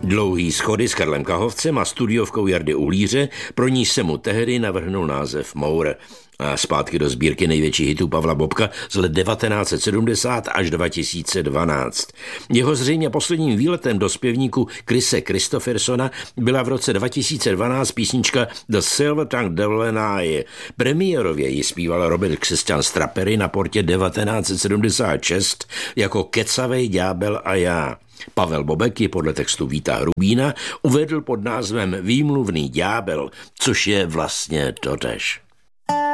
Dlouhý schody s Karlem Kahovcem a studiovkou Jardy Uhlíře, pro níž se mu tehdy navrhnul název Mour. A zpátky do sbírky největších hitů Pavla Bobka z let 1970 až 2012. Jeho zřejmě posledním výletem do zpěvníku Krise Kristoffersona byla v roce 2012 písnička The Silver Tongue Devil and I. Premiérově ji zpíval Robert Křesťan Strapery na portě 1976 jako Kecavej ďábel a já. Pavel Bobek ji podle textu Víta Hrubína uvedl pod názvem Výmluvný ďábel, což je vlastně totéž.